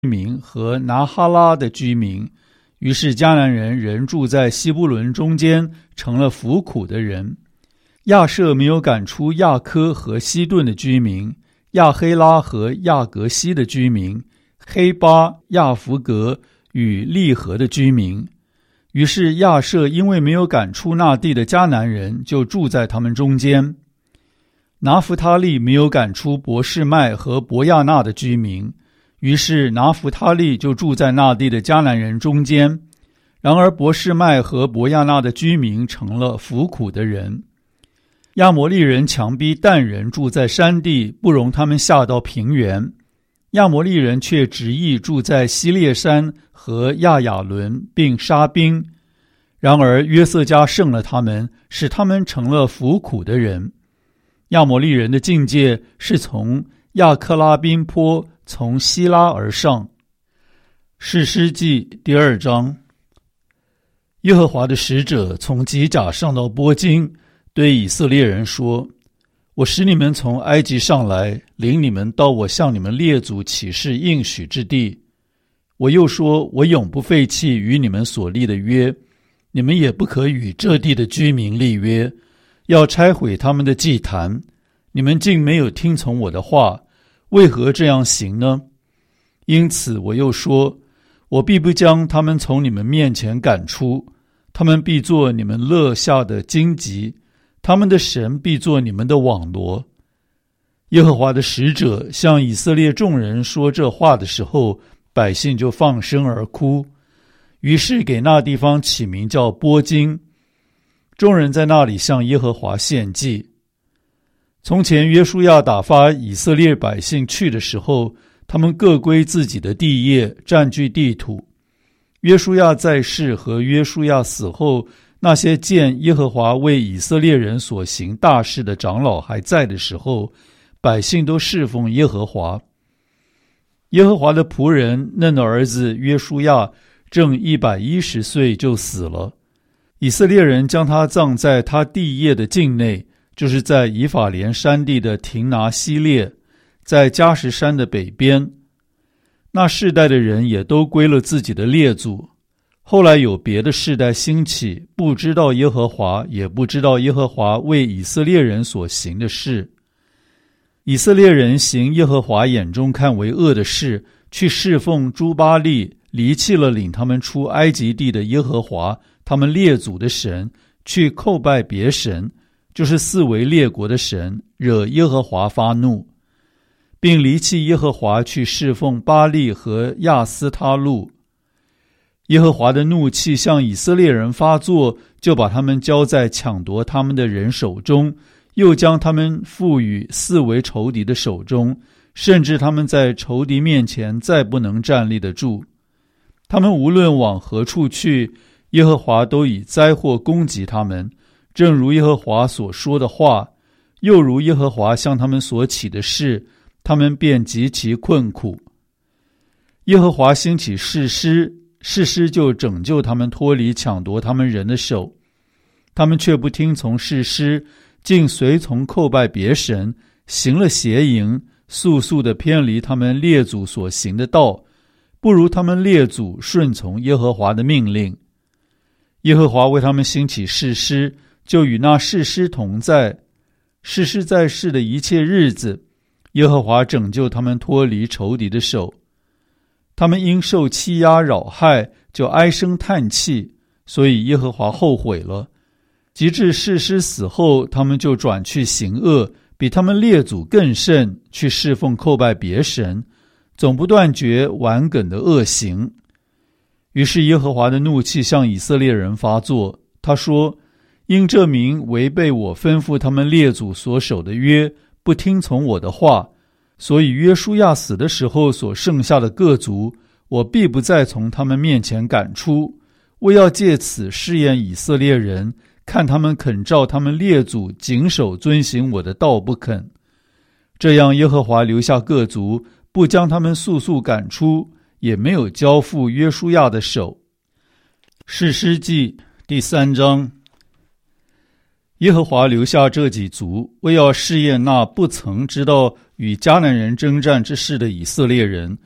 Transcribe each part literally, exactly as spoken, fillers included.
民和拿哈拉的居民。于是迦南人人住在西布伦中间，成了服苦的人。亚设没有赶出亚科和西顿的居民，亚黑拉和亚格西的居民，黑巴、亚弗格与利河的居民。于是亚设因为没有赶出那地的迦南人，就住在他们中间。拿弗他利没有赶出伯示麦和伯亚纳的居民，于是拿弗他利就住在那地的迦南人中间。然而伯示麦和伯亚纳的居民成了服苦的人。亚摩利人强逼但人住在山地，不容他们下到平原。亚摩利人却执意住在西列山和亚雅伦，并杀兵。然而约瑟家胜了他们，使他们成了服苦的人。亚摩利人的境界是从亚克拉宾坡，从希拉而上。士师记第二章。耶和华的使者从吉甲上到波金，对以色列人说：我使你们从埃及上来，领你们到我向你们列祖起誓应许之地。我又说，我永不废弃与你们所立的约，你们也不可与这地的居民立约，要拆毁他们的祭坛。你们竟没有听从我的话，为何这样行呢？因此我又说，我必不将他们从你们面前赶出，他们必做你们勒下的荆棘，他们的神必做你们的网罗。耶和华的使者向以色列众人说这话的时候，百姓就放声而哭，于是给那地方起名叫波金。众人在那里向耶和华献祭。从前约书亚打发以色列百姓去的时候，他们各归自己的地业，占据地土。约书亚在世和约书亚死后，那些见耶和华为以色列人所行大事的长老还在的时候，百姓都侍奉耶和华。耶和华的仆人嫩的儿子约书亚正一百一十岁就死了，以色列人将他葬在他地业的境内，就是在以法莲山地的亭拿西列，在加什山的北边。那世代的人也都归了自己的列祖。后来有别的世代兴起，不知道耶和华，也不知道耶和华为以色列人所行的事。以色列人行耶和华眼中看为恶的事，去侍奉诸巴力，离弃了领他们出埃及地的耶和华他们列祖的神，去叩拜别神，就是四围列国的神，惹耶和华发怒，并离弃耶和华去侍奉巴力和亚斯他路。耶和华的怒气向以色列人发作，就把他们交在抢夺他们的人手中，又将他们付与四围仇敌的手中，甚至他们在仇敌面前再不能站立得住。他们无论往何处去，耶和华都以灾祸攻击他们，正如耶和华所说的话，又如耶和华向他们所起的事，他们便极其困苦。耶和华兴起士师，士师就拯救他们脱离抢夺他们人的手。他们却不听从士师，竟随从叩拜别神，行了邪淫，速速地偏离他们列祖所行的道，不如他们列祖顺从耶和华的命令。耶和华为他们兴起士师，就与那士师同在。士师在世的一切日子，耶和华拯救他们脱离仇敌的手。他们因受欺压扰害，就唉声叹气，所以耶和华后悔了。及至士师死后，他们就转去行恶，比他们列祖更甚，去侍奉叩拜别神，总不断绝顽梗的恶行。于是耶和华的怒气向以色列人发作，他说：因这民违背我吩咐他们列祖所守的约，不听从我的话，所以约书亚死的时候所剩下的各族，我必不再从他们面前赶出。我要借此试验以色列人，看他们肯照他们列祖谨守遵行我的道不肯。这样耶和华留下各族，不将他们速速赶出，也没有交付约书亚的手。士师记第三章。耶和华留下这几族，为要试验那不曾知道与迦南人征战之事的以色列人，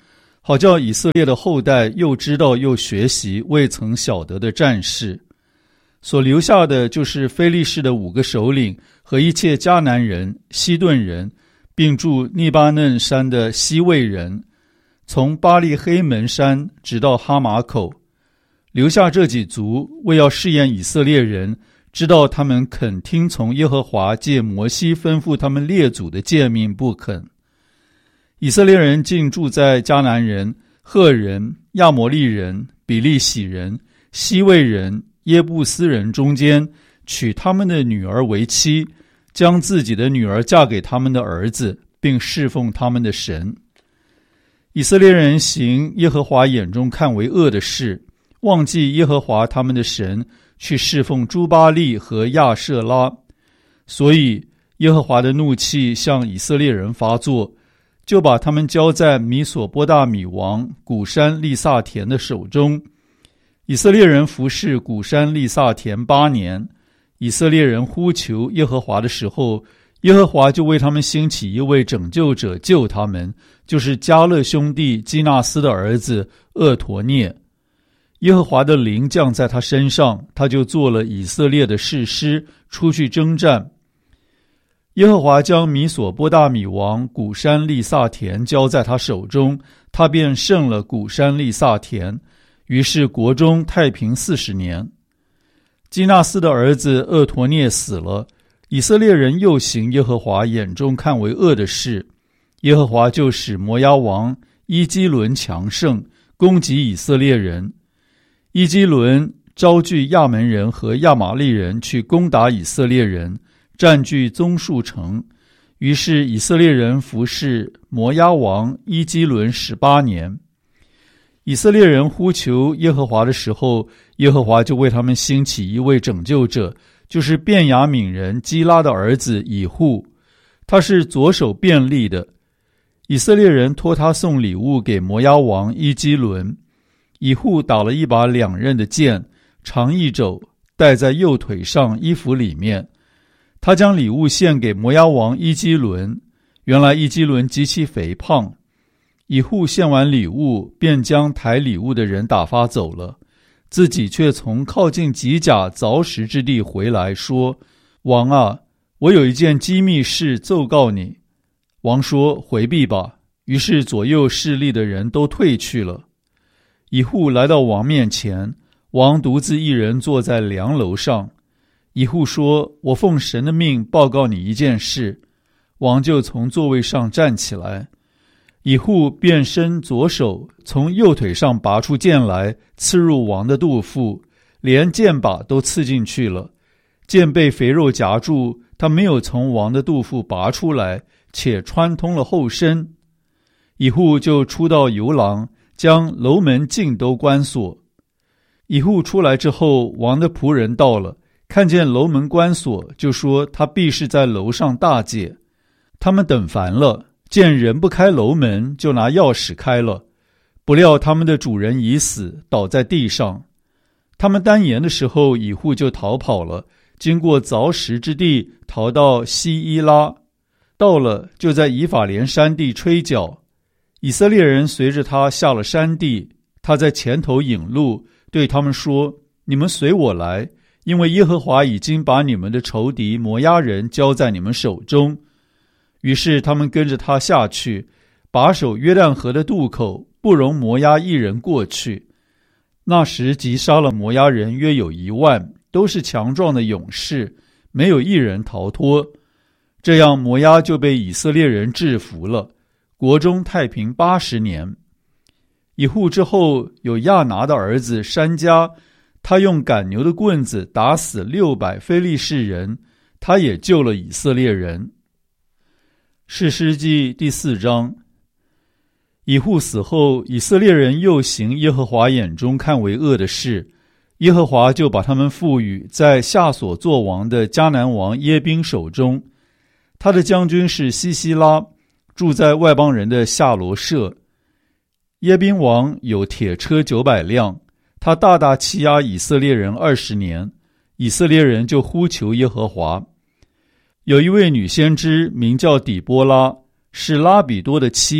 好叫以色列的后代又知道又学习未曾晓得的战事。所留下的就是非利士的五个首领和一切迦南人、西顿人，并住利巴嫩山的西魏人，从巴利黑门山直到哈马口。留下这几族，为要试验以色列人，知道他们肯听从耶和华借摩西吩咐他们列祖的诫命不肯。以色列人竟住在迦南人、赫人、亚摩利人、比利洗人、西魏人、耶布斯人中间，娶他们的女儿为妻，将自己的女儿嫁给他们的儿子，并侍奉他们的神。以色列人行耶和华眼中看为恶的事，忘记耶和华他们的神，去侍奉诸巴力和亚舍拉。所以耶和华的怒气向以色列人发作，就把他们交在米索波大米王古山利萨田的手中。以色列人服侍古山利萨田八年。以色列人呼求耶和华的时候，耶和华就为他们兴起一位拯救者救他们，就是迦勒兄弟基纳斯的儿子厄陀聂。耶和华的灵降在他身上，他就做了以色列的士师，出去征战。耶和华将米索波大米王古山利萨田交在他手中，他便胜了古山利萨田。于是国中太平四十年。基纳斯的儿子厄陀聂死了，以色列人又行耶和华眼中看为恶的事，耶和华就使摩押王伊基伦强盛，攻击以色列人。伊基伦招聚亚门人和亚玛利人去攻打以色列人，占据棕树城。于是以色列人服侍摩押王伊基伦十八年。以色列人呼求耶和华的时候，耶和华就为他们兴起一位拯救者，就是便雅悯人基拉的儿子以户，他是左手便利的。以色列人托他送礼物给摩押王伊基伦。以户打了一把两刃的剑，长一肘，戴在右腿上衣服里面。他将礼物献给摩押王伊基伦。原来伊基伦极其肥胖。以户献完礼物，便将抬礼物的人打发走了，自己却从靠近吉甲凿石之地回来，说：王啊，我有一件机密事奏告你。王说：回避吧。于是左右势力的人都退去了。以户来到王面前，王独自一人坐在梁楼上。以户说：我奉神的命报告你一件事。王就从座位上站起来。以户便伸左手，从右腿上拔出剑来，刺入王的肚腹，连剑把都刺进去了。剑被肥肉夹住，他没有从王的肚腹拔出来，且穿通了后身。以户就出到游廊，将楼门尽都关锁。以户出来之后，王的仆人到了，看见楼门关锁，就说他必是在楼上大戒。他们等烦了，见人不开楼门，就拿钥匙开了。不料他们的主人已死，倒在地上。他们单言的时候，以户就逃跑了，经过凿石之地，逃到西伊拉。到了，就在以法莲山地吹角。以色列人随着他下了山地，他在前头引路，对他们说：你们随我来，因为耶和华已经把你们的仇敌摩押人交在你们手中。于是他们跟着他下去，把守约旦河的渡口，不容摩押一人过去。那时击杀了摩押人约有一万，都是强壮的勇士，没有一人逃脱。这样摩押就被以色列人制服了。国中太平八十年。以户之后有亚拿的儿子珊迦，他用赶牛的棍子打死六百非利士人，他也救了以色列人。士师记第四章。以户死后，以色列人又行耶和华眼中看为恶的事，耶和华就把他们赋予在夏所作王的迦南王耶宾手中。他的将军是西西拉，住在外邦人的夏罗舍。耶宾王有铁车九百辆，他大大欺压以色列人二十年，以色列人就呼求耶和华。有一位女先知名叫底波拉，是拉比多的妻，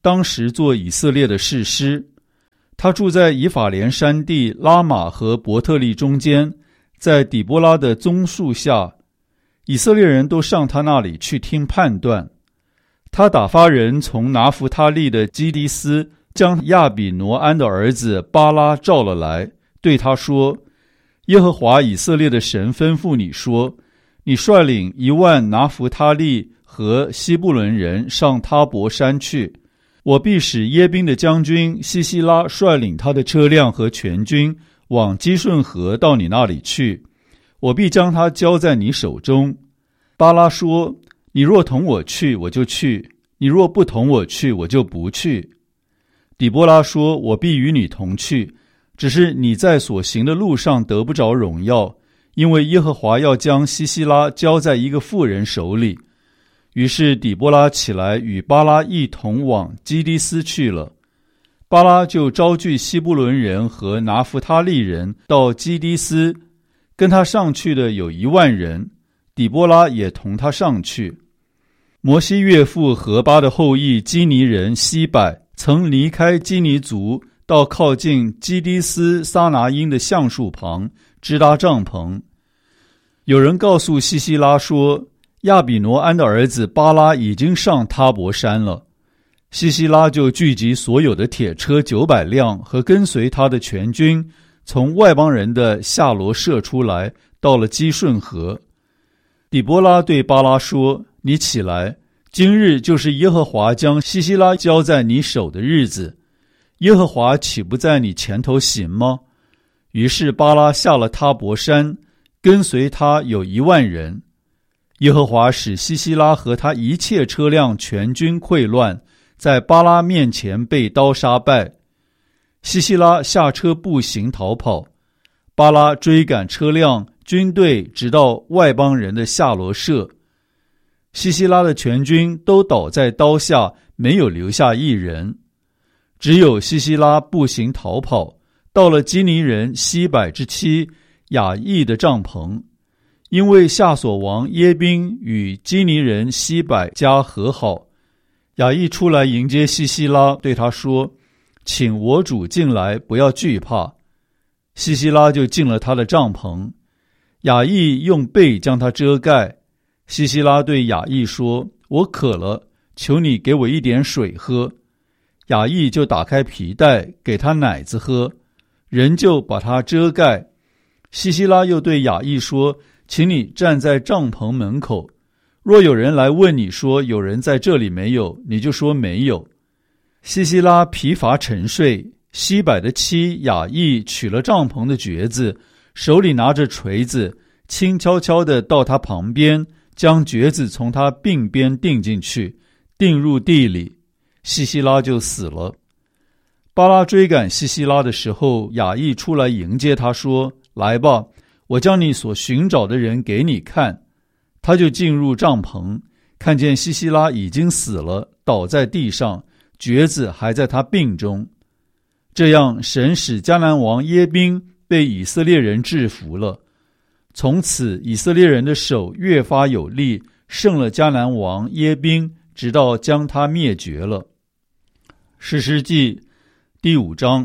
当时做以色列的士师。他住在以法莲山地拉玛和伯特利中间，在底波拉的棕树下。以色列人都上他那里去听判断。他打发人从拿弗他利的基迪斯将亚比挪安的儿子巴拉召了来，对他说：耶和华以色列的神吩咐你说，你率领一万拿弗他利和西布伦人上他伯山去，我必使耶宾的将军西西拉率领他的车辆和全军往基顺河到你那里去，我必将他交在你手中。巴拉说：你若同我去，我就去；你若不同我去，我就不去。底波拉说：我必与你同去，只是你在所行的路上得不着荣耀，因为耶和华要将西西拉交在一个妇人手里。于是底波拉起来与巴拉一同往基迪斯去了。巴拉就招聚西布伦人和拿弗他利人到基迪斯，跟他上去的有一万人，底波拉也同他上去。摩西岳父何巴的后裔基尼人西柏曾离开基尼族，到靠近基迪斯撒拿因的橡树旁支搭帐篷。有人告诉西西拉说，亚比挪安的儿子巴拉已经上他伯山了。西西拉就聚集所有的铁车九百辆和跟随他的全军，从外邦人的夏罗舍出来，到了基顺河。底波拉对巴拉说：你起来，今日就是耶和华将西西拉交在你手的日子，耶和华岂不在你前头行吗？于是巴拉下了他伯山，跟随他有一万人。耶和华使西西拉和他一切车辆全军溃乱，在巴拉面前被刀杀败。西西拉下车步行逃跑，巴拉追赶车辆军队，直到外邦人的夏罗舍。西西拉的全军都倒在刀下，没有留下一人。只有西西拉步行逃跑，到了基尼人西柏之妻雅意的帐篷，因为夏所王耶宾与基尼人西柏家和好。雅意出来迎接西西拉，对他说：请我主进来，不要惧怕。西西拉就进了他的帐篷，雅意用被将他遮盖。西西拉对雅意说：我渴了，求你给我一点水喝。雅意就打开皮带，给他奶子喝，人就把他遮盖。西西拉又对雅意说：请你站在帐篷门口，若有人来问你说有人在这里没有，你就说没有。西西拉疲乏沉睡，西柏的妻雅意取了帐篷的橛子，手里拿着锤子，轻悄悄地到他旁边，将橛子从他鬓边钉进去，钉入地里，西西拉就死了。巴拉追赶西西拉的时候，雅意出来迎接他说：来吧，我将你所寻找的人给你看。他就进入帐篷，看见西西拉已经死了，倒在地上，橛子还在他鬓中。这样神使迦南王耶宾被以色列人制服了。从此以色列人的手越发有力，胜了迦南王耶宾，直到将他灭绝了。士师记第五章。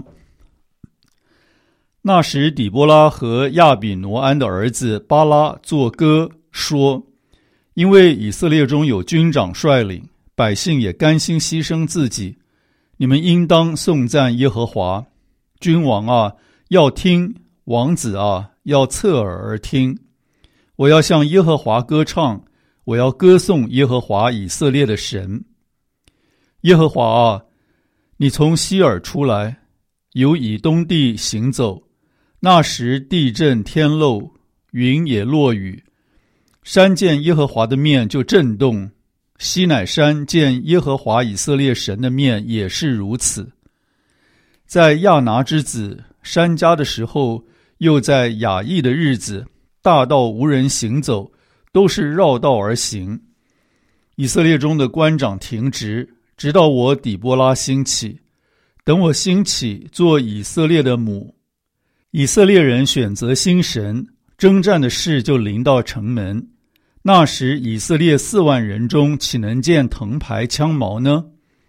那时底波拉和亚比挪安的儿子巴拉作歌说：因为以色列中有军长率领，百姓也甘心牺牲自己，你们应当颂赞耶和华。君王啊，要听；王子啊，要侧耳而听。我要向耶和华歌唱，我要歌颂耶和华以色列的神。耶和华啊，你从西珥出来，由以东地行走。那时地震天漏，云也落雨，山见耶和华的面就震动，西乃山见耶和华以色列神的面也是如此。在亚拿之子珊迦的时候，又在雅意的日子，大道无人行走，都是绕道而行。以色列中的官长停职，直到我底波拉兴起。等我兴起，做以色列的母。以色列人选择新神，征战的事就临到城门。那时以色列四万人中，岂能见藤牌枪矛呢？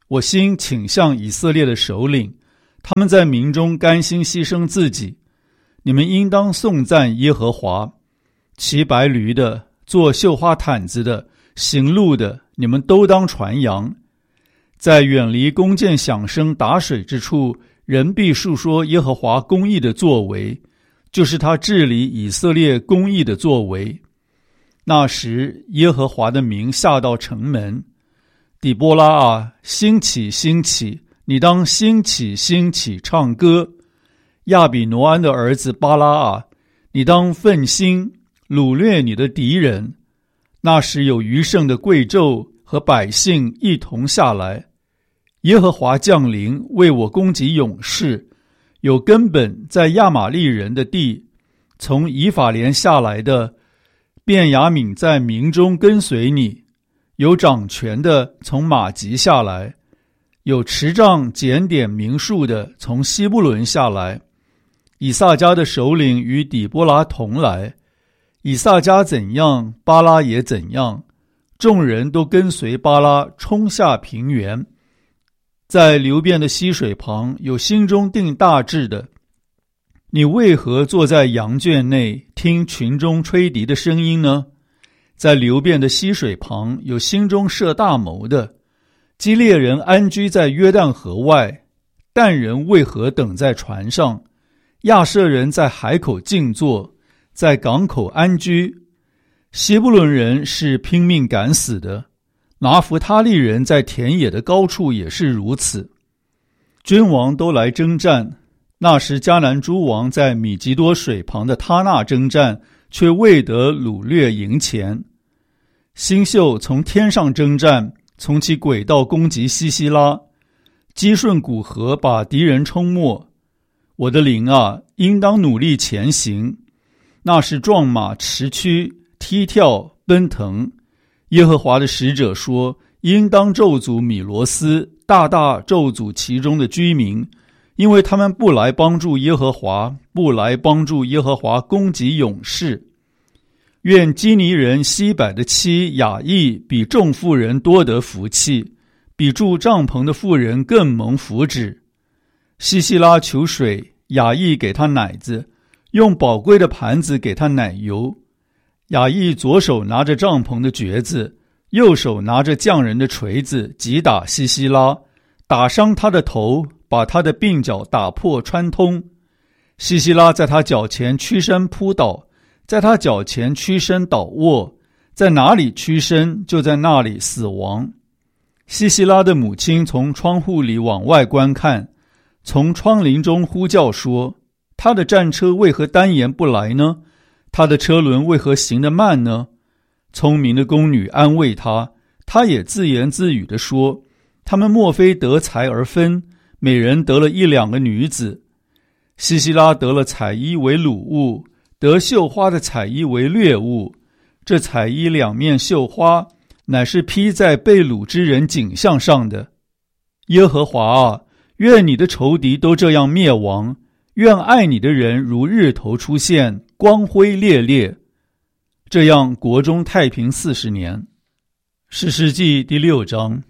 我心倾向以色列的首领，他们在民中甘心牺牲自己。你们应当颂赞耶和华。骑白驴的，做绣花毯子的，行路的，你们都当传扬。在远离弓箭响声打水之处，人必述说耶和华公义的作为，就是他治理以色列公义的作为。那时耶和华的名下到城门，底波拉啊，兴起兴起，你当兴起兴起唱歌。亚比挪安的儿子巴拉啊，你当奋心掳掠你的敌人。那时有余剩的贵胄和百姓一同下来，耶和华降临，为我攻击勇士。有根本在亚玛利人的地，从以法莲下来的便雅悯在民中跟随你。有掌权的从马吉下来，有持杖检点民数的从西布伦下来。以萨迦的首领与底波拉同来，以萨迦怎样，巴拉也怎样。众人都跟随巴拉冲下平原。在流变的溪水旁，有心中定大志的。你为何坐在羊圈内，听群中吹笛的声音呢？在流变的溪水旁，有心中设大谋的。基列人安居在约旦河外，但人为何等在船上？亚设人在海口静坐，在港口安居。希布伦人是拼命赶死的，拿弗他利人在田野的高处也是如此。君王都来征战，那时迦南诸王在米吉多水旁的他那征战，却未得掳掠营前。星宿从天上征战，从其轨道攻击西西拉，基顺古河把敌人冲没。我的灵啊，应当努力前行。那是壮马驰驱，踢跳奔腾。耶和华的使者说，应当咒诅米罗斯，大大咒诅其中的居民，因为他们不来帮助耶和华，不来帮助耶和华攻击勇士。愿基尼人西柏的妻雅意比众妇人多得福气，比住帐篷的妇人更蒙福祉。西西拉求水，雅意给他奶子，用宝贵的盘子给他奶油。雅意左手拿着帐篷的橛子，右手拿着匠人的锤子，击打西西拉，打伤他的头，把他的鬓角打破穿通。西西拉在他脚前屈身扑倒，在他脚前屈身倒卧，在哪里屈身，就在那里死亡。西西拉的母亲从窗户里往外观看，从窗棂中呼叫说，他的战车为何单言不来呢？他的车轮为何行得慢呢？聪明的宫女安慰他，他也自言自语地说，他们莫非得财而分，每人得了一两个女子。西西拉得了彩衣为掳物，得绣花的彩衣为掠物。这彩衣两面绣花，乃是披在被掳之人颈项上的。耶和华啊，愿你的仇敌都这样灭亡，愿爱你的人如日头出现，光辉烈烈。这样国中太平四十年。士师记第六章。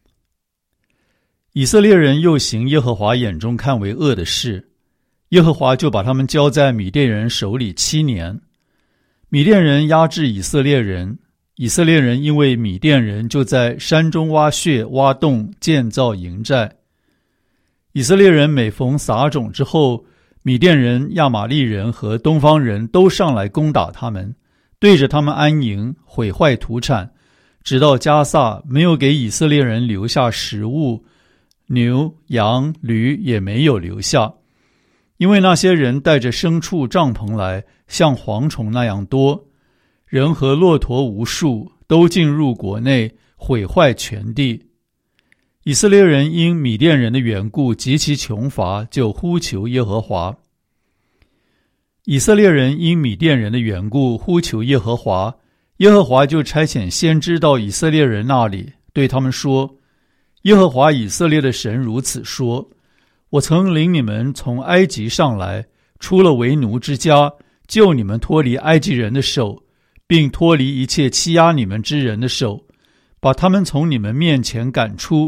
以色列人又行耶和华眼中看为恶的事，耶和华就把他们交在米甸人手里七年。米甸人压制以色列人，以色列人因为米甸人，就在山中挖穴挖洞，建造营寨。以色列人每逢撒种之后，米甸人、亚玛利人和东方人都上来攻打他们，对着他们安营，毁坏土产，直到加萨，没有给以色列人留下食物，牛、羊、驴也没有留下，因为那些人带着牲畜帐篷来，像蝗虫那样多，人和骆驼无数，都进入国内，毁坏全地。以色列人因米甸人的缘故极其穷乏，就呼求耶和华。以色列人因米甸人的缘故呼求耶和华，耶和华就差遣先知到以色列人那里，对他们说，耶和华以色列的神如此说，我曾领你们从埃及上来，出了为奴之家，救你们脱离埃及人的手，并脱离一切欺压你们之人的手，把他们从你们面前赶出，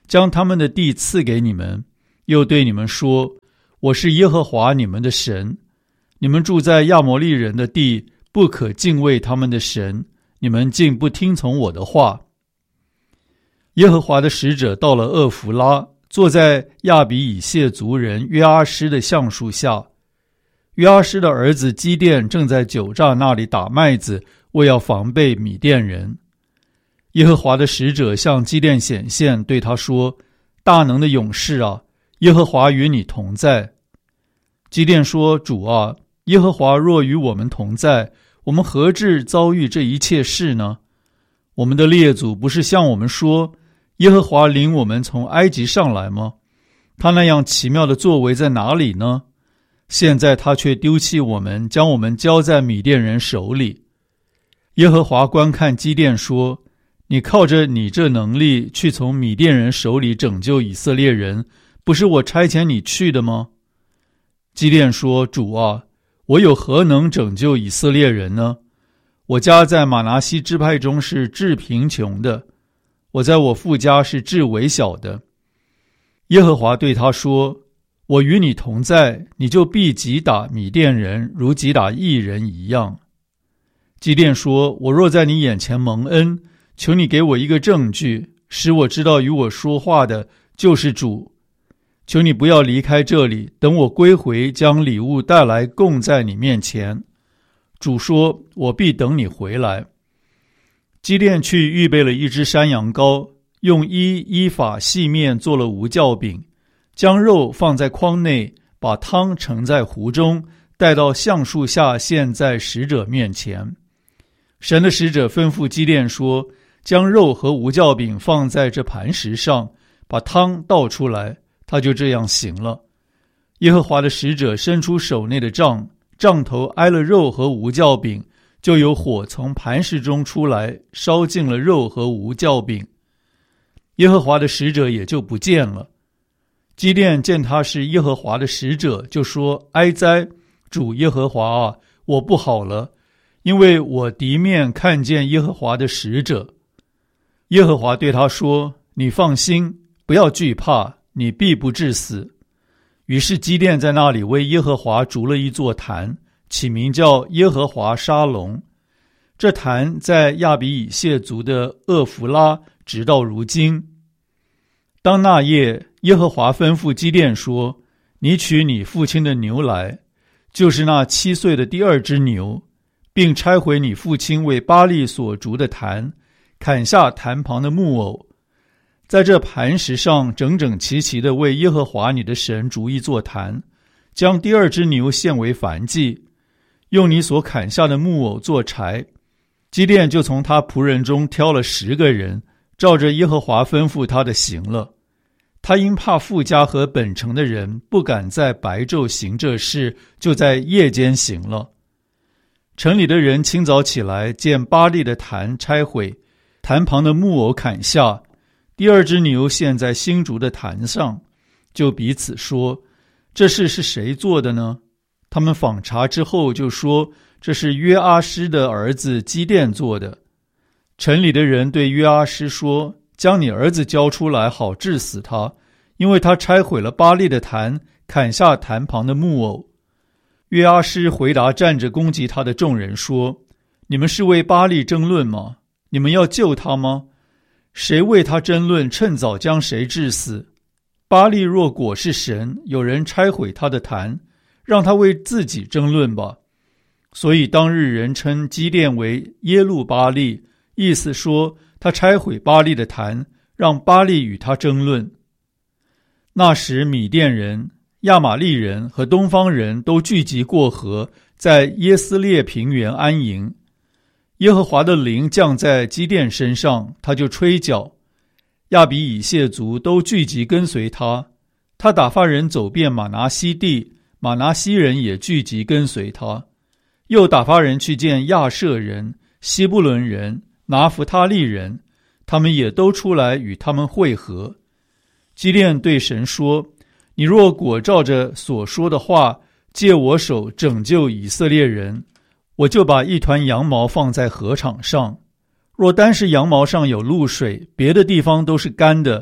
将他们的地赐给你们，又对你们说，我是耶和华你们的神。你们住在亚摩利人的地，不可敬畏他们的神，你们竟不听从我的话。耶和华的使者到了厄弗拉，坐在亚比以谢族人约阿施的橡树下。约阿施的儿子基甸正在酒榨那里打麦子，为要防备米甸人。耶和华的使者向基甸显现，对他说，大能的勇士啊，耶和华与你同在。基甸说，主啊，耶和华若与我们同在，我们何至遭遇这一切事呢？我们的列祖不是向我们说，耶和华领我们从埃及上来吗？他那样奇妙的作为在哪里呢？现在他却丢弃我们，将我们交在米甸人手里。耶和华观看基甸说，你靠着你这能力去从米甸人手里拯救以色列人，不是我差遣你去的吗？基甸说，主啊，我有何能拯救以色列人呢？我家在玛拿西支派中是至贫穷的，我在我父家是至微小的。耶和华对他说，我与你同在，你就必击打米甸人，如击打义人一样。基甸说，我若在你眼前蒙恩，求你给我一个证据，使我知道与我说话的就是主。求你不要离开这里，等我归回，将礼物带来供在你面前。主说，我必等你回来。基甸去预备了一只山羊羔，用一依法细面做了无酵饼，将肉放在筐内，把汤盛在壶中，带到橡树下献在使者面前。神的使者吩咐基甸说，将肉和无酵饼放在这磐石上，把汤倒出来，他就这样行了。耶和华的使者伸出手内的杖，杖头挨了肉和无酵饼，就有火从磐石中出来，烧尽了肉和无酵饼。耶和华的使者也就不见了。基甸见他是耶和华的使者，就说，哀哉，主耶和华啊，我不好了，因为我敌面看见耶和华的使者。耶和华对他说，你放心，不要惧怕，你必不致死。于是基甸在那里为耶和华筑了一座坛，起名叫耶和华沙龙。这坛在亚比以谢族的厄弗拉，直到如今。当那夜，耶和华吩咐基甸说，你取你父亲的牛来，就是那七岁的第二只牛，并拆毁你父亲为巴力所筑的坛，砍下坛旁的木偶，在这磐石上整整齐齐地为耶和华你的神筑一座坛，将第二只牛献为燔祭，用你所砍下的木偶做柴。基甸就从他仆人中挑了十个人，照着耶和华吩咐他的行了。他因怕富家和本城的人不敢在白昼行这事，就在夜间行了。城里的人清早起来，见巴力的坛拆毁，坛旁的木偶砍下，第二只牛献在新筑的坛上，就彼此说，这事是谁做的呢？他们访查之后就说，这是约阿施的儿子基甸做的。城里的人对约阿施说，将你儿子交出来，好治死他，因为他拆毁了巴力的坛，砍下坛旁的木偶。约阿施回答站着攻击他的众人说，你们是为巴力争论吗？你们要救他吗？谁为他争论，趁早将谁治死？巴力若果是神，有人拆毁他的坛，让他为自己争论吧。所以当日人称基甸为耶路巴力，意思说他拆毁巴力的坛，让巴力与他争论。那时米甸人、亚玛利人和东方人都聚集过河，在耶斯列平原安营。耶和华的灵降在基甸身上，他就吹角，亚比以谢族都聚集跟随他。他打发人走遍玛拿西地，玛拿西人也聚集跟随他。又打发人去见亚舍人、希布伦人、拿弗他利人，他们也都出来与他们会合。基甸对神说，你若果照着所说的话，借我手拯救以色列人，我就把一团羊毛放在禾场上。若单是羊毛上有露水，别的地方都是干的，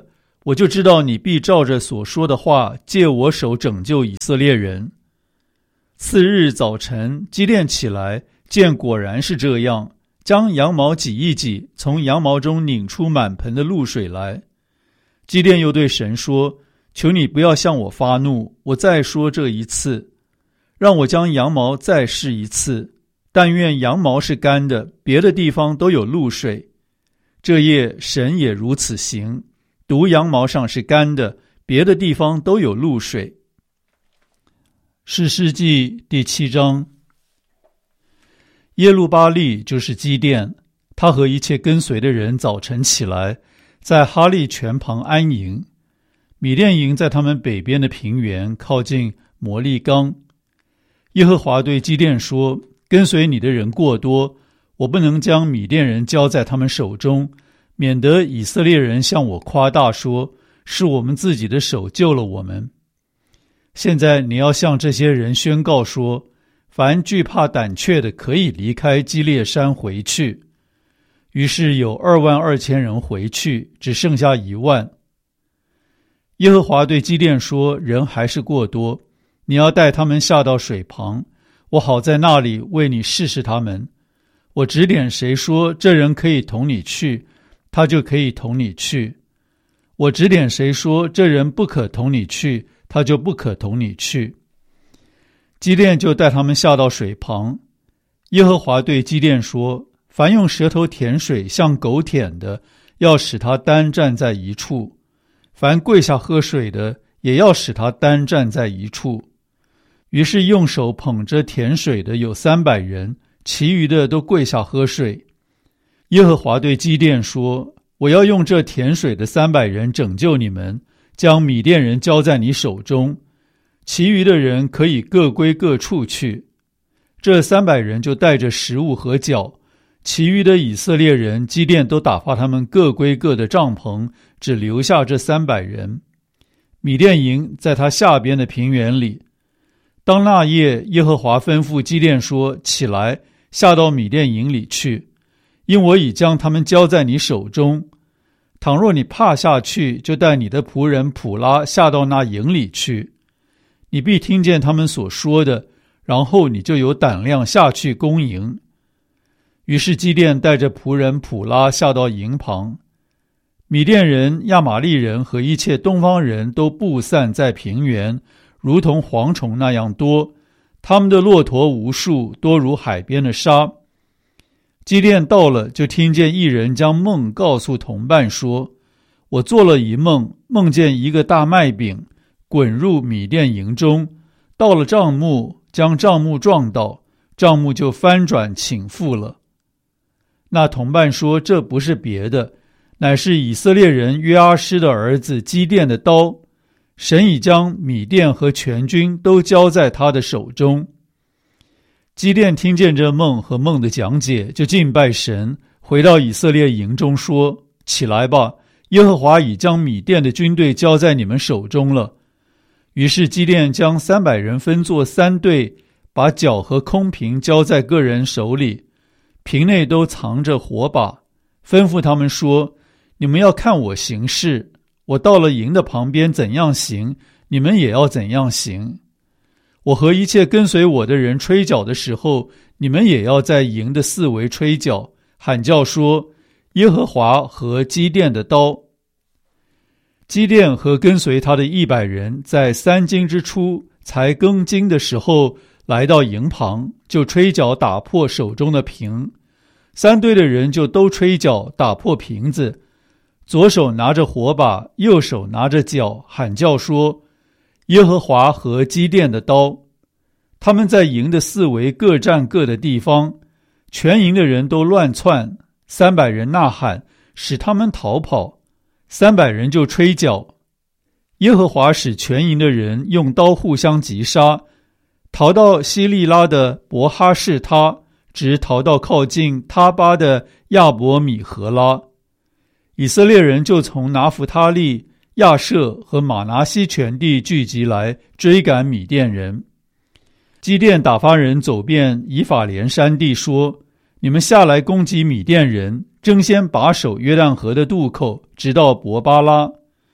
我就知道你必照着所说的话借我手拯救以色列人。次日早晨，基甸起来，见果然是这样，将羊毛挤一挤，从羊毛中拧出满盆的露水来。基甸又对神说，求你不要向我发怒，我再说这一次，让我将羊毛再试一次，但愿羊毛是干的，别的地方都有露水。这夜神也如此行，独羊毛上是干的，别的地方都有露水。士师记第七章。耶路巴力就是基甸，他和一切跟随的人早晨起来，在哈利泉旁安营。米甸营在他们北边的平原，靠近摩利冈。耶和华对基甸说，跟随你的人过多，我不能将米甸人交在他们手中，免得以色列人向我夸大说，是我们自己的手救了我们。现在你要向这些人宣告说，凡惧怕胆怯的可以离开基列山回去。于是有二万二千人回去，只剩下一万。耶和华对基甸说，人还是过多，你要带他们下到水旁，我好在那里为你试试他们。我指点谁说这人可以同你去，他就可以同你去；我指点谁说这人不可同你去，他就不可同你去。基甸就带他们下到水旁。耶和华对基甸说，凡用舌头舔水像狗舔的，要使他单站在一处；凡跪下喝水的，也要使他单站在一处。于是用手捧着舔水的有三百人，其余的都跪下喝水。耶和华对基甸说，我要用这舔水的三百人拯救你们，将米甸人交在你手中，其余的人可以各归各处去。这三百人就带着食物和脚，其余的以色列人基甸都打发他们各归各的帐篷，只留下这三百人。米甸营在他下边的平原里。当那夜，耶和华吩咐基甸说，起来，下到米甸营里去，因我已将他们交在你手中。倘若你怕下去，就带你的仆人普拉下到那营里去，你必听见他们所说的，然后你就有胆量下去攻营。于是基甸带着仆人普拉下到营旁，米甸人、亚玛力人和一切东方人都布散在平原，如同蝗虫那样多，他们的骆驼无数，多如海边的沙。基甸到了，就听见一人将梦告诉同伴说，我做了一梦，梦见一个大麦饼滚入米甸营中，到了帐幕，将帐幕撞倒，帐幕就翻转倾覆了。那同伴说，这不是别的，乃是以色列人约阿施的儿子基甸的刀，神已将米甸和全军都交在他的手中。基甸听见这梦和梦的讲解，就敬拜神，回到以色列营中说，起来吧，耶和华已将米甸的军队交在你们手中了。于是基甸将三百人分作三队，把脚和空瓶交在个人手里，瓶内都藏着火把，吩咐他们说，你们要看我行事，我到了营的旁边怎样行，你们也要怎样行。我和一切跟随我的人吹角的时候，你们也要在营的四围吹角，喊叫说，耶和华和基甸的刀。基甸和跟随他的一百人，在三更之初才更经的时候，来到营旁，就吹角打破手中的瓶。三队的人就都吹角打破瓶子，左手拿着火把，右手拿着角，喊叫说，耶和华和基甸的刀。他们在营的四围各占各的地方，全营的人都乱窜，三百人呐喊，使他们逃跑，三百人就吹角。耶和华使全营的人用刀互相击杀，逃到希利拉的伯哈士他，直逃到靠近他巴的亚伯米和拉。以色列人就从拿弗他利、亚舍和马拿西全地聚集来追赶米甸人。基甸打发人走遍以法莲山地，说，你们下来攻击米甸人，争先把守约旦河的渡口，直到伯巴拉。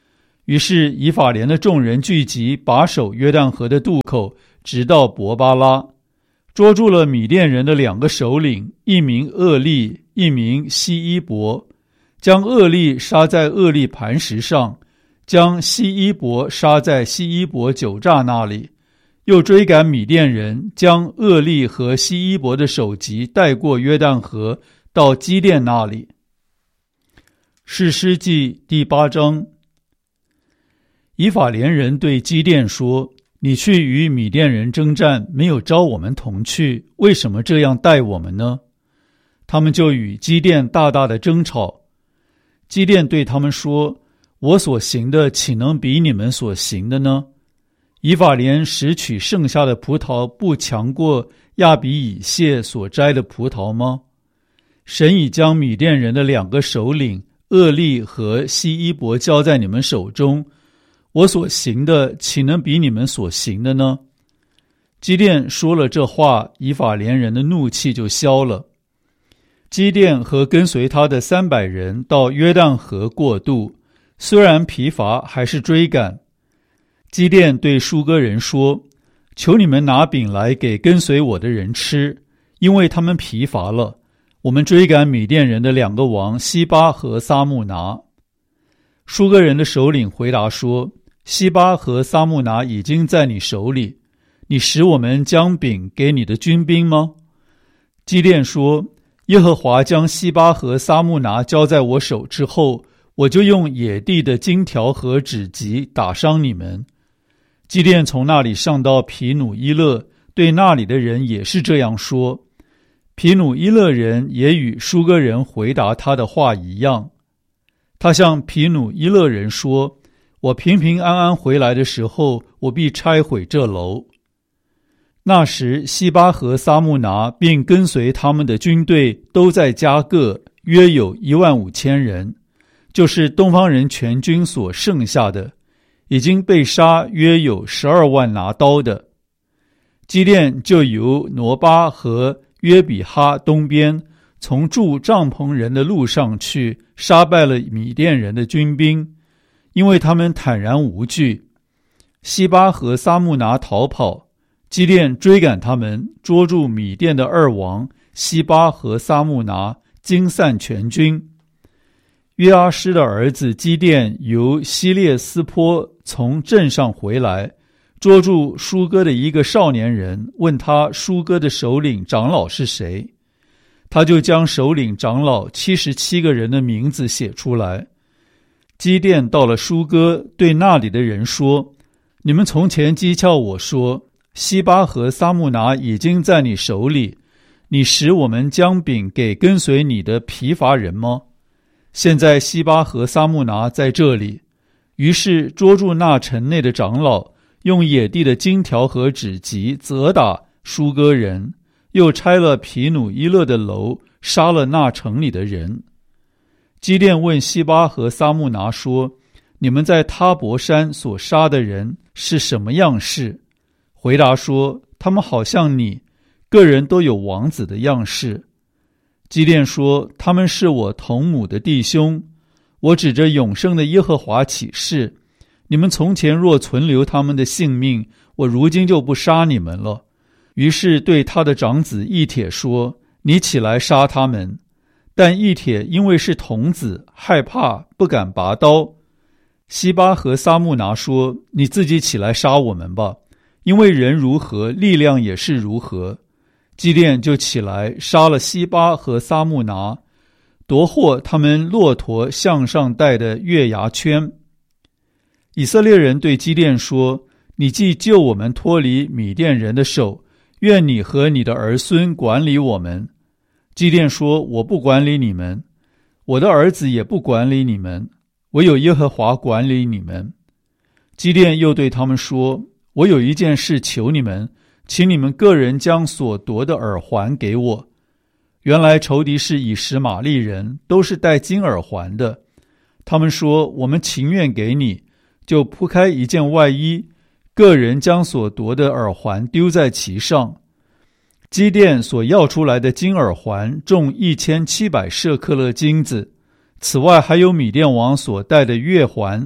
于是以法莲的众人聚集，把守约旦河的渡口，直到伯巴拉，捉住了米甸人的两个首领，一名厄利，一名希伊伯，将厄利杀在厄利磐石上，将希伊伯杀在希伊伯酒榨那里，又追赶米甸人，将厄利和希伊伯的首级带过约旦河，到基甸那里。士师记第八章。以法莲人对基甸说：你去与米甸人征战，没有召我们同去，为什么这样待我们呢？他们就与基甸大大的争吵。基甸对他们说：我所行的岂能比你们所行的呢？以法莲拾取剩下的葡萄，不强过亚比以谢所摘的葡萄吗？神已将米甸人的两个首领厄利和希伊伯交在你们手中，我所行的岂能比你们所行的呢？基甸说了这话，以法莲人的怒气就消了。基甸和跟随他的三百人到约旦河过渡，虽然疲乏，还是追赶。基甸对疏割人说：求你们拿饼来给跟随我的人吃，因为他们疲乏了。我们追赶米甸人的两个王西巴和撒木拿。疏割人的首领回答说：西巴和撒木拿已经在你手里，你使我们将饼给你的军兵吗？基甸说：耶和华将西巴和撒木拿交在我手之后，我就用野地的荆条和指棘打伤你们。基甸从那里上到皮努伊勒，对那里的人也是这样说。皮努伊勒人也与疏割人回答他的话一样。他向皮努伊勒人说：我平平安安回来的时候，我必拆毁这楼。那时西巴和撒木拿并跟随他们的军队都在加各，约有一万五千人，就是东方人全军所剩下的，已经被杀约有十二万拿刀的。基甸就由挪巴和约比哈东边，从住帐篷人的路上去，杀败了米甸人的军兵，因为他们坦然无惧。西巴和撒木拿逃跑，基甸追赶他们，捉住米甸的二王西巴和撒木拿，惊散全军。约阿施的儿子基甸由希列斯坡从镇上回来，捉住疏割的一个少年人，问他疏割的首领长老是谁。他就将首领长老七十七个人的名字写出来。基甸到了疏割，对那里的人说：你们从前讥诮我说，西巴和撒木拿已经在你手里，你使我们将饼给跟随你的疲乏人吗？现在西巴和撒木拿在这里。于是捉住那城内的长老，用野地的荆条和指棘责打疏割人，又拆了皮努伊勒的楼，杀了那城里的人。基甸问西巴和撒木拿说：你们在他伯山所杀的人是什么样式？回答说：他们好像你，个人都有王子的样式。基甸说：他们是我同母的弟兄，我指着永生的耶和华起誓，你们从前若存留他们的性命，我如今就不杀你们了。于是对他的长子以帖说：你起来杀他们。但以帖因为是童子，害怕，不敢拔刀。西巴和撒木拿说：你自己起来杀我们吧，因为人如何，力量也是如何。基甸就起来杀了西巴和撒木拿，夺获他们骆驼项上戴的月牙圈。以色列人对基甸说：你既救我们脱离米甸人的手，愿你和你的儿孙管理我们。基甸说：我不管理你们，我的儿子也不管理你们，唯有耶和华管理你们。基甸又对他们说：我有一件事求你们，请你们个人将所夺的耳环给我。原来仇敌是以实玛利人，都是戴金耳环的。他们说：我们情愿给你，就铺开一件外衣，个人将所夺的耳环丢在其上。基甸所要出来的金耳环重一千七百舍克勒金子，此外还有米甸王所戴的月环，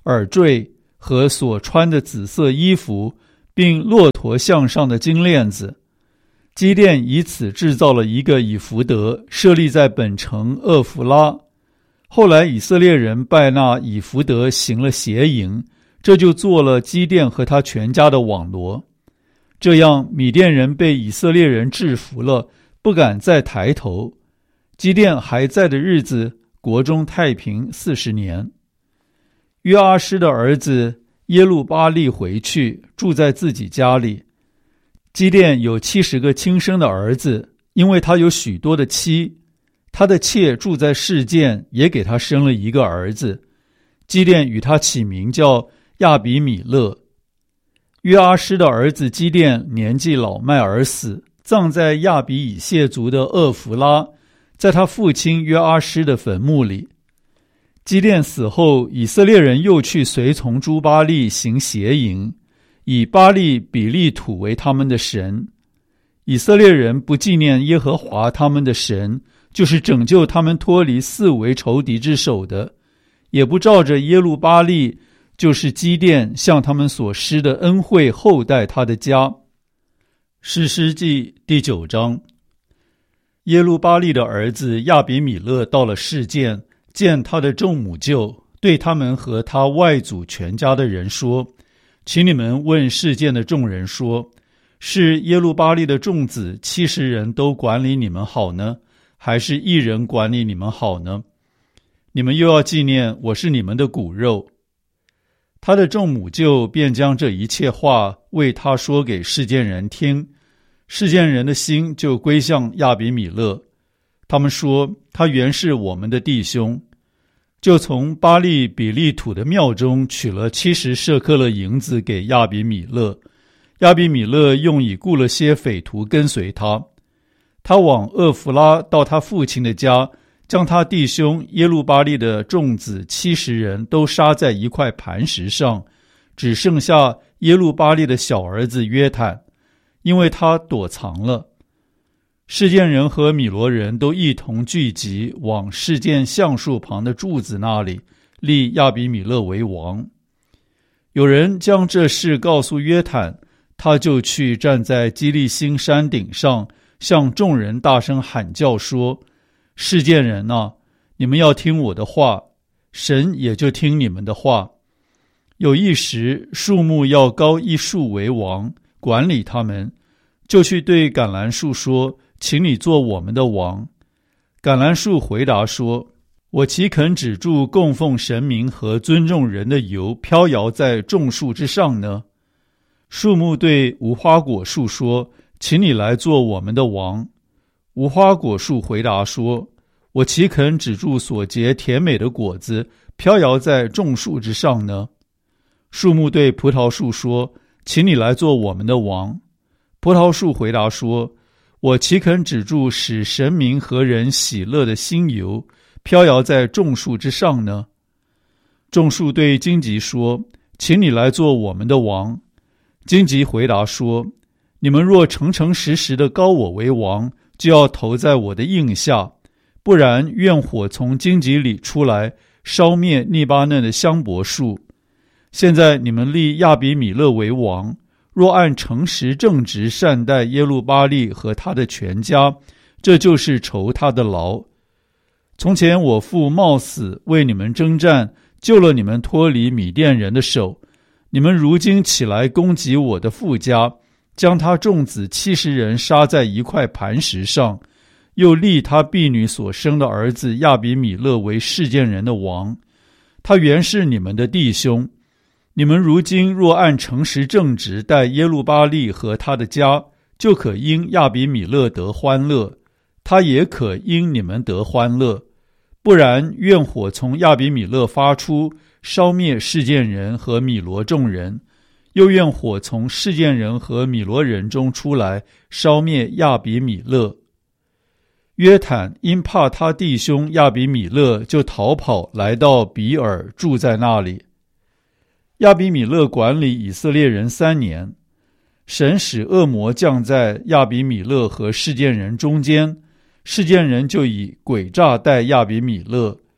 耳坠和所穿的紫色衣服，并骆驼项上的金链子。基甸以此制造了一个以弗得，设立在本城厄弗拉。后来以色列人拜那以弗得行了邪淫，这就做了基甸和他全家的网罗。这样米甸人被以色列人制服了，不敢再抬头。基甸还在的日子，国中太平四十年。约阿施的儿子耶路巴力回去，住在自己家里。基甸有七十个亲生的儿子，因为他有许多的妻。他的妾住在示剑，也给他生了一个儿子。基甸与他起名叫亚比米勒。约阿施的儿子基甸年纪老迈而死，葬在亚比以谢族的厄弗拉，在他父亲约阿施的坟墓里。基甸死后，以色列人又去随从诸巴力行邪淫，以巴力比利土为他们的神。以色列人不纪念耶和华他们的神，就是拯救他们脱离四围仇敌之手的，也不照着耶路巴力，就是基甸向他们所施的恩惠厚待他的家。士师记第九章。耶路巴力的儿子亚比米勒到了示剑，见他的众母舅，对他们和他外祖全家的人说：请你们问示剑的众人说，是耶路巴力的众子七十人都管理你们好呢，还是一人管理你们好呢？你们又要纪念我是你们的骨肉。他的众母舅便将这一切话为他说给示剑人听，示剑人的心就归向亚比米勒。他们说，他原是我们的弟兄，就从巴力比利土的庙中取了七十舍客勒银子给亚比米勒。亚比米勒用以雇了些匪徒跟随他。他往厄弗拉到他父亲的家，将他弟兄耶路巴力的众子七十人都杀在一块磐石上，只剩下耶路巴力的小儿子约坦，因为他躲藏了。示剑人和米罗人都一同聚集，往示剑橡树旁的柱子那里立亚比米勒为王。有人将这事告诉约坦，他就去站在基利心山顶上，向众人大声喊叫说：示剑人啊，你们要听我的话，神也就听你们的话。有一时，树木要高一树为王，管理他们，就去对橄榄树说：请你做我们的王。橄榄树回答说：我岂肯止住供奉神明和尊重人的油飘摇在众树之上呢？树木对无花果树说：请你来做我们的王。无花果树回答说：我岂肯止住所结甜美的果子飘摇在众树之上呢？树木对葡萄树说：请你来做我们的王。葡萄树回答说：我岂肯止住使神明和人喜乐的新油飘摇在众树之上呢？众树对荆棘说：请你来做我们的王。荆棘回答说：你们若诚诚实实的膏我为王，就要投在我的印下，不然愿火从荆棘里出来，烧灭利巴嫩的香柏树。现在你们立亚比米勒为王，若按诚实正直善待耶路巴力和他的全家，这就是酬他的劳。从前我父冒死为你们征战，救了你们脱离米甸人的手，你们如今起来攻击我的父家，将他众子七十人杀在一块磐石上，又立他婢女所生的儿子亚比米勒为示剑人的王。他原是你们的弟兄，你们如今若按诚实正直待耶路巴力和他的家，就可因亚比米勒得欢乐，他也可因你们得欢乐。不然愿火从亚比米勒发出，烧灭示剑人和米罗众人，又愿火从示剑人和米罗人中出来，烧灭亚比米勒。约坦因怕他弟兄亚比米勒，就逃跑来到比尔，住在那里。亚比米勒管理以色列人三年，神使恶魔降在亚比米勒和示剑人中间，示剑人就以诡诈待亚比米勒。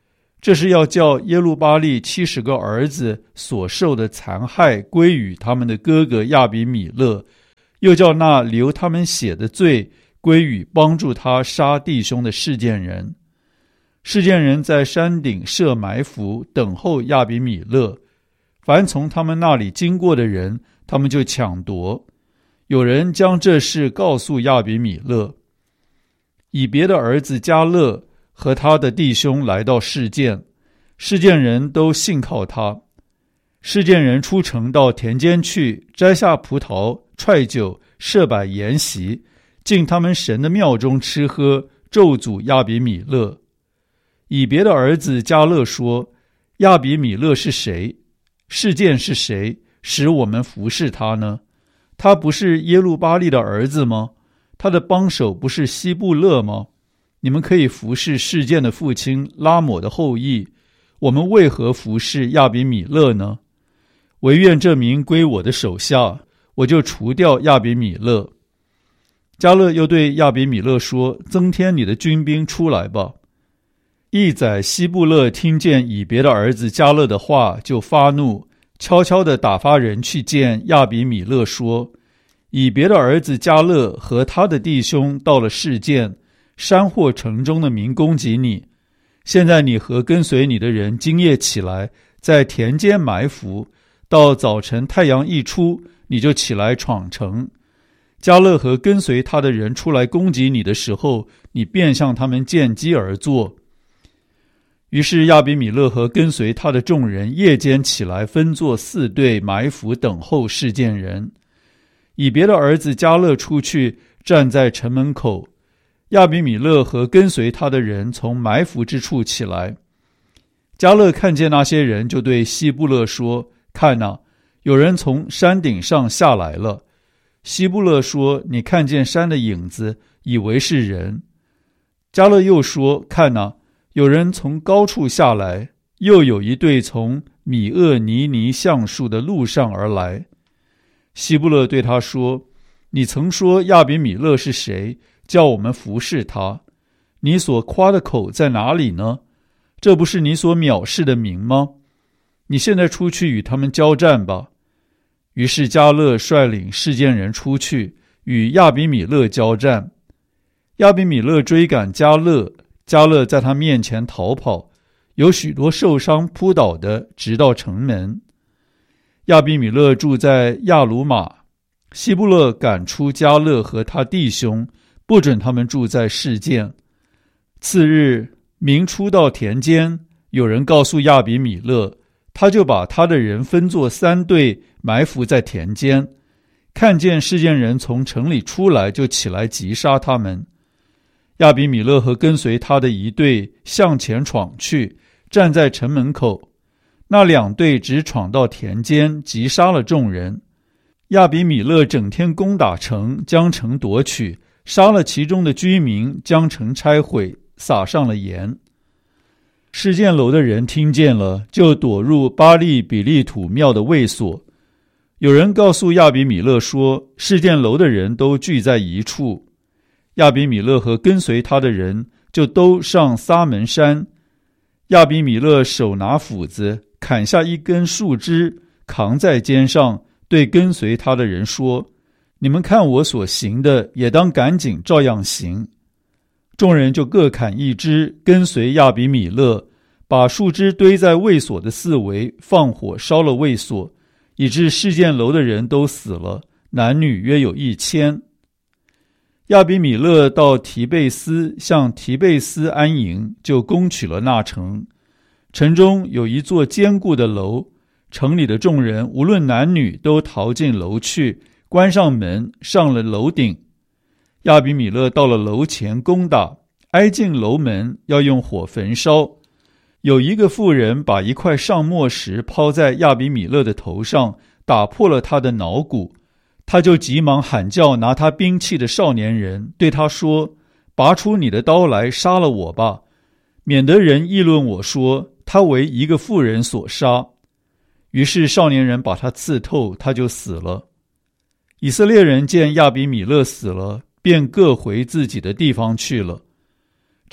这是要叫耶路巴力七十个儿子所受的残害归于他们的哥哥亚比米勒，又叫那流他们血的罪归于帮助他杀弟兄的示剑人。示剑人在山顶设埋伏，等候亚比米勒，凡从他们那里经过的人，他们就抢夺。有人将这事告诉亚比米勒，以别的儿子迦勒和他的弟兄来到示剑，示剑人都信靠他。示剑人出城到田间去，摘下葡萄、踹酒，设摆筵席，进他们神的庙中吃喝，咒诅亚比米勒。以别的儿子迦勒说，亚比米勒是谁？示剑是谁，使我们服侍他呢？他不是耶路巴力的儿子吗？他的帮手不是希布勒吗？你们可以服侍示剑的父亲拉抹的后裔，我们为何服侍亚比米勒呢？惟愿这民归我的手下，我就除掉亚比米勒。迦勒又对亚比米勒说，增添你的军兵出来吧。一宰希布勒听见以别的儿子迦勒的话，就发怒，悄悄地打发人去见亚比米勒说，以别的儿子迦勒和他的弟兄到了示剑，山或城中的民攻击你，现在你和跟随你的人今夜起来，在田间埋伏，到早晨太阳一出，你就起来闯城。迦勒和跟随他的人出来攻击你的时候，你便向他们见机而坐。于是亚比米勒和跟随他的众人夜间起来，分作四队，埋伏等候示剑人。以别的儿子迦勒出去，站在城门口。亚比米勒和跟随他的人从埋伏之处起来。迦勒看见那些人，就对希布勒说，看哪，有人从山顶上下来了。希布勒说，你看见山的影子，以为是人。迦勒又说，看哪，有人从高处下来，又有一队从米厄尼尼橡树的路上而来。希布勒对他说，你曾说亚比米勒是谁，叫我们服侍他？你所夸的口在哪里呢？这不是你所藐视的名吗？你现在出去与他们交战吧。于是迦勒率领示剑人出去，与亚比米勒交战。亚比米勒追赶迦勒，迦勒在他面前逃跑，有许多受伤扑倒的，直到城门。亚比米勒住在亚鲁玛，希布勒赶出迦勒和他弟兄，不准他们住在示剑。次日，民出到田间，有人告诉亚比米勒，他就把他的人分作三队，埋伏在田间。看见示剑人从城里出来，就起来击杀他们。亚比米勒和跟随他的一队向前闯去，站在城门口。那两队只闯到田间，击杀了众人。亚比米勒整天攻打城，将城夺取，杀了其中的居民，将城拆毁，撒上了盐。示剑楼的人听见了，就躲入巴利比利土庙的卫所。有人告诉亚比米勒说，示剑楼的人都聚在一处。亚比米勒和跟随他的人就都上撒门山。亚比米勒手拿斧子，砍下一根树枝，扛在肩上，对跟随他的人说，你们看我所行的，也当赶紧照样行。众人就各砍一枝，跟随亚比米勒，把树枝堆在卫所的四围，放火烧了卫所，以致示剑楼的人都死了，男女约有一千。亚比米勒到提贝斯，向提贝斯安营，就攻取了那城。城中有一座坚固的楼，城里的众人无论男女都逃进楼去，关上门，上了楼顶。亚比米勒到了楼前攻打，挨近楼门，要用火焚烧。有一个妇人把一块上墨石抛在亚比米勒的头上，打破了他的脑骨。他就急忙喊叫拿他兵器的少年人，对他说，拔出你的刀来，杀了我吧，免得人议论我说，他为一个妇人所杀。于是少年人把他刺透，他就死了。以色列人见亚比米勒死了，便各回自己的地方去了。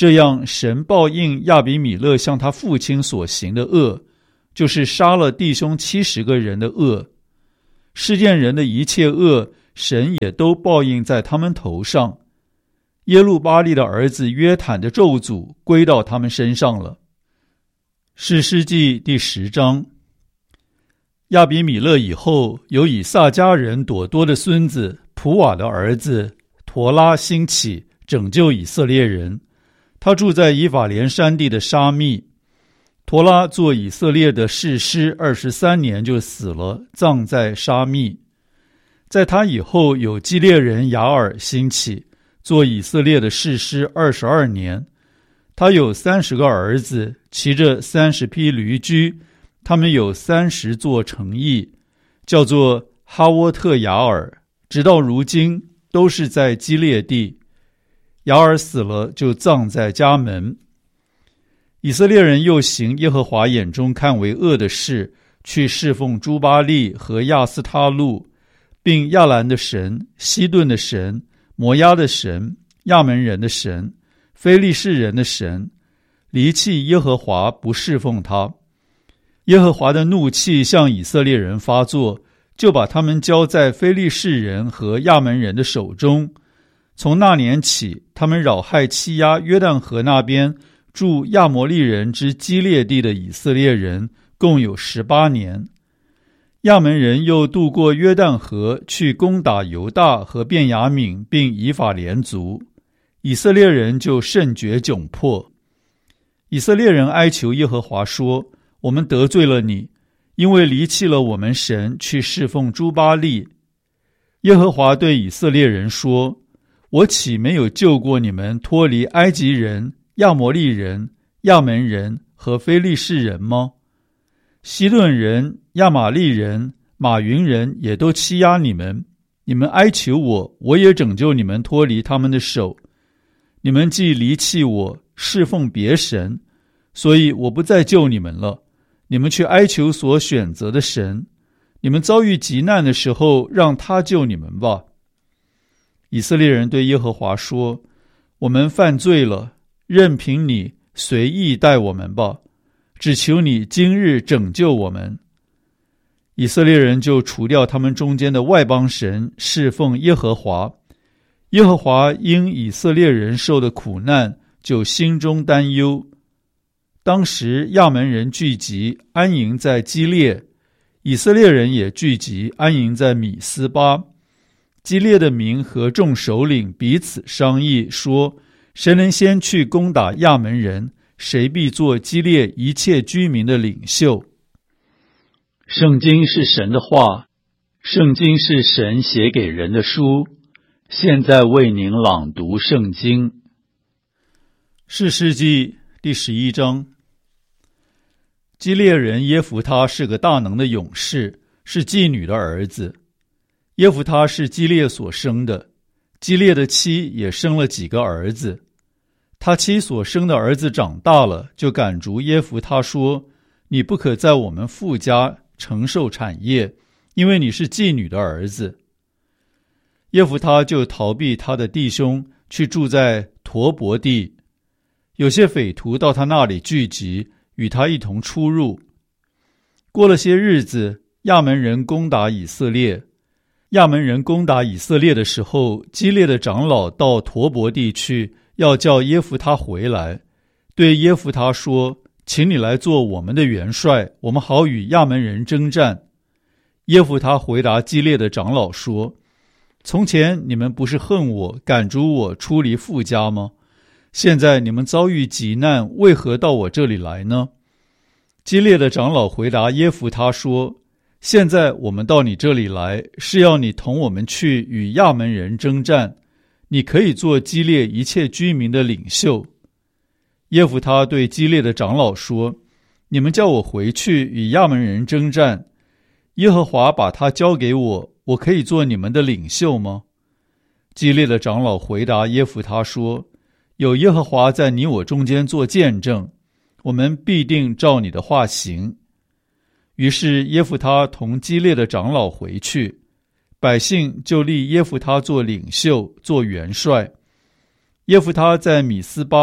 这样神报应亚比米勒向他父亲所行的恶，就是杀了弟兄七十个人的恶。世间人的一切恶，神也都报应在他们头上。耶路巴利的儿子约坦的咒诅归到他们身上了。士师记第十章。亚比米勒以后，有以撒家人朵多的孙子普瓦的儿子陀拉兴起，拯救以色列人。他住在以法莲山地的沙密。陀拉做以色列的士师二十三年就死了，葬在沙密。在他以后，有基列人雅尔兴起，做以色列的士师二十二年。他有三十个儿子，骑着三十匹驴驹，他们有三十座城邑，叫做哈沃特雅尔，直到如今都是在基列地。雅尔死了，就葬在家门。以色列人又行耶和华眼中看为恶的事，去侍奉朱巴利和亚斯他路，并亚兰的神、西顿的神、摩押的神、亚门人的神、非利士人的神，离弃耶和华，不侍奉他。耶和华的怒气向以色列人发作，就把他们交在非利士人和亚门人的手中。从那年起，他们扰害欺压约旦河那边住亚摩利人之基列地的以色列人，共有十八年。亚门人又渡过约旦河，去攻打犹大和便雅悯，并以法莲族。以色列人就甚觉窘迫。以色列人哀求耶和华说：我们得罪了你，因为离弃了我们神，去侍奉朱巴利。耶和华对以色列人说：我岂没有救过你们脱离埃及人、亚摩利人、亚门人和非利士人吗？西顿人、亚玛利人、马云人也都欺压你们，你们哀求我，我也拯救你们脱离他们的手。你们既离弃我，侍奉别神，所以我不再救你们了。你们去哀求所选择的神，你们遭遇急难的时候，让他救你们吧。以色列人对耶和华说：我们犯罪了，任凭你随意待我们吧，只求你今日拯救我们。以色列人就除掉他们中间的外邦神，侍奉耶和华。耶和华因以色列人受的苦难，就心中担忧。当时亚门人聚集，安营在基列，以色列人也聚集，安营在米斯巴。基列的民和众首领彼此商议，说：谁能先去攻打亚门人，谁必做基列一切居民的领袖。圣经是神的话，圣经是神写给人的书。现在为您朗读圣经。士师记第十一章。基列人耶弗他是个大能的勇士，是妓女的儿子。耶弗他是基列所生的，基列的妻也生了几个儿子。他妻所生的儿子长大了，就赶逐耶弗他说：你不可在我们父家承受产业，因为你是妓女的儿子。耶弗他就逃避他的弟兄，去住在陀伯地。有些匪徒到他那里聚集，与他一同出入。过了些日子，亚门人攻打以色列。亚门人攻打以色列的时候，基列的长老到陀伯地去，要叫耶弗他回来，对耶弗他说：请你来做我们的元帅，我们好与亚门人征战。耶弗他回答基列的长老说：从前你们不是恨我，赶逐我出离父家吗？现在你们遭遇急难，为何到我这里来呢？基列的长老回答耶弗他说：现在我们到你这里来，是要你同我们去与亚门人征战，你可以做基列一切居民的领袖。耶弗他对基列的长老说：你们叫我回去与亚门人征战，耶和华把他交给我，我可以做你们的领袖吗？基列的长老回答耶弗他说：有耶和华在你我中间做见证，我们必定照你的话行。于是耶弗他同基列的长老回去，百姓就立耶弗他做领袖，做元帅。耶弗他在米斯巴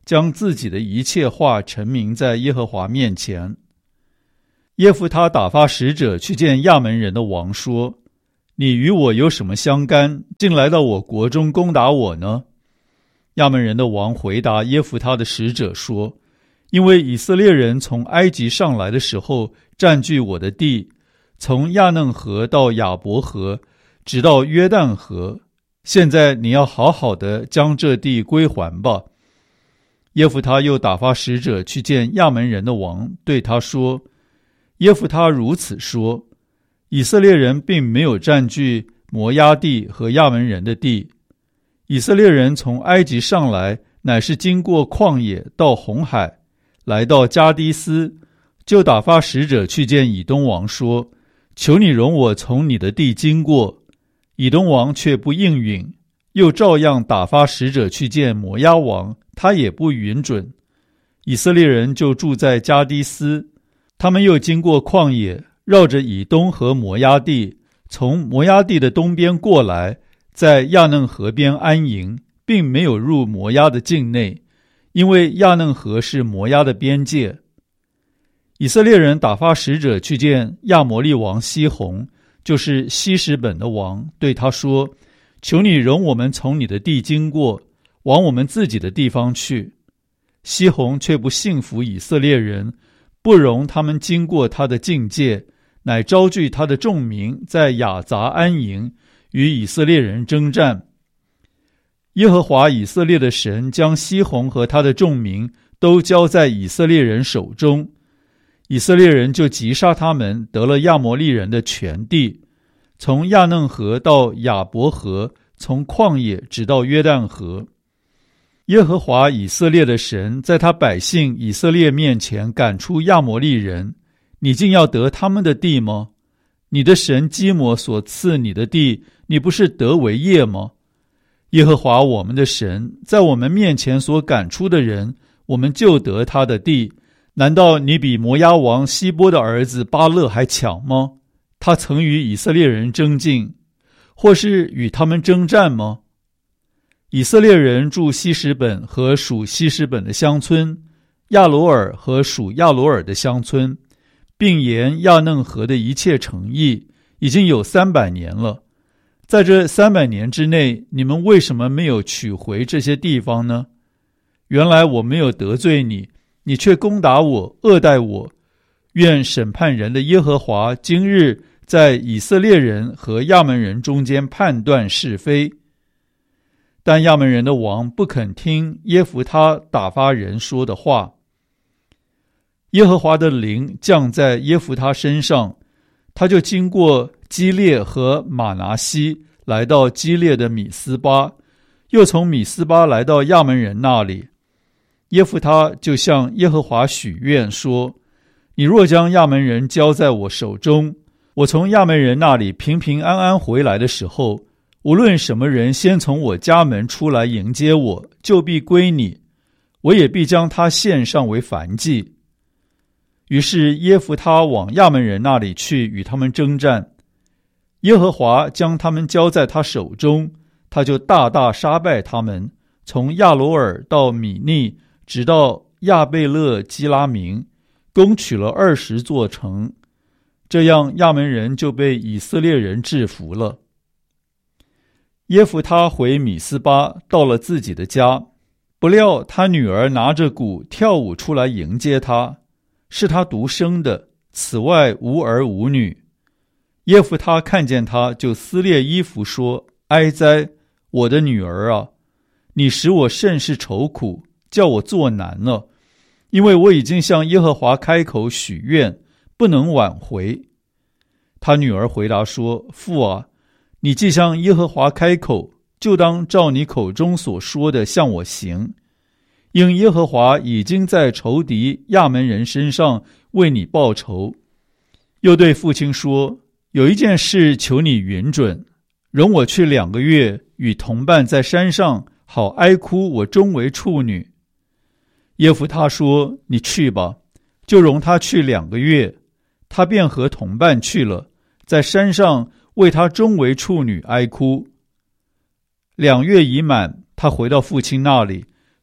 将自己的一切话陈明在耶和华面前。耶弗他打发使者去见亚门人的王，说：你与我有什么相干，竟来到我国中攻打我呢？亚门人的王回答耶弗他的使者说：因为以色列人从埃及上来的时候占据我的地，从亚嫩河到亚伯河，直到约旦河，现在你要好好的将这地归还吧。耶弗他又打发使者去见亚门人的王，对他说：耶弗他如此说，以色列人并没有占据摩押地和亚门人的地，以色列人从埃及上来，乃是经过旷野到红海，来到加低斯，就打发使者去见以东王说：求你容我从你的地经过。以东王却不应允，又照样打发使者去见摩押王，他也不允准。以色列人就住在加低斯，他们又经过旷野，绕着以东和摩押地，从摩押地的东边过来，在亚嫩河边安营，并没有入摩押的境内，因为亚嫩河是摩押的边界。以色列人打发使者去见亚摩利王西宏，就是希实本的王，对他说：求你容我们从你的地经过，往我们自己的地方去。西宏却不信服以色列人，不容他们经过他的境界，乃招聚他的众民，在雅杂安营，与以色列人征战。耶和华以色列的神将西宏和他的众民都交在以色列人手中，以色列人就击杀他们，得了亚摩利人的全地，从亚嫩河到亚伯河，从旷野直到约旦河。耶和华以色列的神在他百姓以色列面前赶出亚摩利人，你竟要得他们的地吗？你的神基摩所赐你的地，你不是得为业吗？耶和华我们的神在我们面前所赶出的人，我们就得他的地。难道你比摩押王希波的儿子巴勒还强吗？他曾与以色列人争竞，或是与他们征战吗？以色列人住希实本和属希实本的乡村，亚罗尔和属亚罗尔的乡村，并沿亚嫩河的一切城邑，已经有三百年了。在这三百年之内，你们为什么没有取回这些地方呢？原来我没有得罪你，你却攻打我，恶待我。愿审判人的耶和华今日在以色列人和亚门人中间判断是非。但亚门人的王不肯听耶弗他打发人说的话。耶和华的灵降在耶弗他身上，他就经过基列和玛拿西，来到基列的米斯巴，又从米斯巴来到亚门人那里。耶弗他就向耶和华许愿说：你若将亚门人交在我手中，我从亚门人那里平平安安回来的时候，无论什么人先从我家门出来迎接我，就必归你，我也必将他献上为燔祭。于是耶弗他往亚门人那里去，与他们征战。耶和华将他们交在他手中，他就大大杀败他们，从亚罗尔到米利，直到亚贝勒基拉明，攻取了二十座城。这样亚门人就被以色列人制服了。耶弗他回米斯巴，到了自己的家，不料他女儿拿着鼓跳舞出来迎接他，是他独生的，此外无儿无女。耶弗他看见他，就撕裂衣服说：哀哉，我的女儿啊，你使我甚是愁苦，叫我作难了，因为我已经向耶和华开口许愿，不能挽回。他女儿回答说：父啊，你既向耶和华开口，就当照你口中所说的向我行，因耶和华已经在仇敌亚门人身上为你报仇。又对父亲说：有一件事求你允准，容我去两个月，与同伴在山上，好哀哭我终为处女。耶弗他说：你去吧，就容他去两个月。他便和同伴去了，在山上为他终为处女哀哭。两月已满，他回到父亲那里，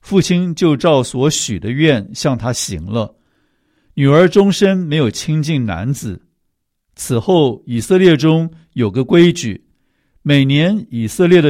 父亲就照所许的愿向他行了。女儿终身没有亲近男子。此后以色列中有个规矩，每年以色列的